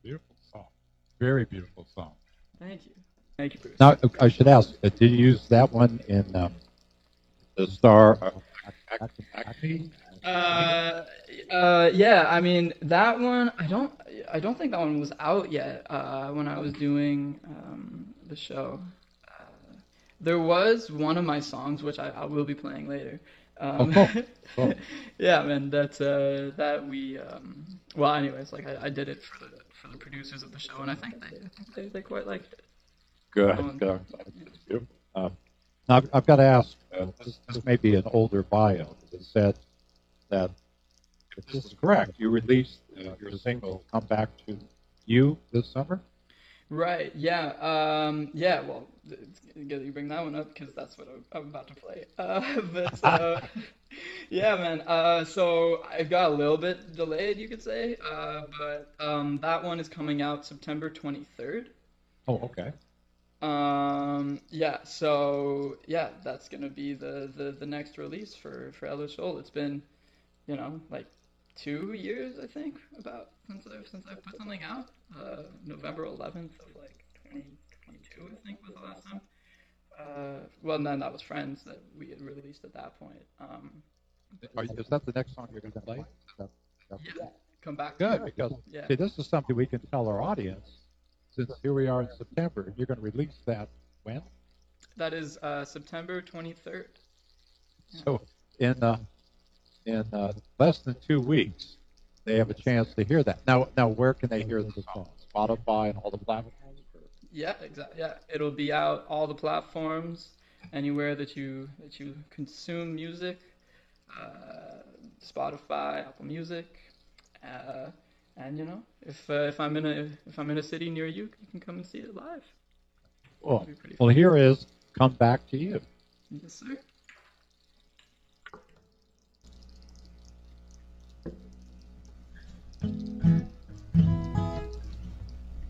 Beautiful song. Very beautiful song. Thank you. Thank you, Bruce. Now, I should ask, did you use that one in the Star Acme? Yeah, I mean that one. I don't think that one was out yet. When I was doing the show, there was one of my songs which I will be playing later. Oh, Um, cool. Cool. yeah, man. That we. Well, anyways, like I did it for the producers of the show, and I think they quite liked it. Good. Good. It's beautiful. Now, I've got to ask, this may be an older bio. It said that, if this is correct, you released your single, Come Back to You, this summer? Right. Yeah. Yeah. Well, it's good that you bring that one up because that's what I'm about to play. But yeah, man. So I got a little bit delayed, you could say. But that one is coming out September 23rd. Oh, okay. Yeah. So yeah, that's gonna be the next release for Elder Soul. It's been like 2 years, I think, about since I've put something out. November 11th of like 2022, I think was the last time. Well, and then that was Friends that we had released at that point. Is that the next song you're going to play? Yeah, come back to Good, you. because Yeah, see, this is something we can tell our audience. Since here we are in September, and you're going to release that when? that is September 23rd. Yeah. So in less than 2 weeks, they have a chance to hear that. Now, where can they hear the song? Spotify and all the platforms. Yeah, exactly. Yeah, it'll be out all the platforms, anywhere that you consume music, uh, Spotify, Apple Music, uh, and if I'm in a city near you, you can come and see it live. Well, It'll be pretty well, fun. here is "Come Back to You." Yes, sir.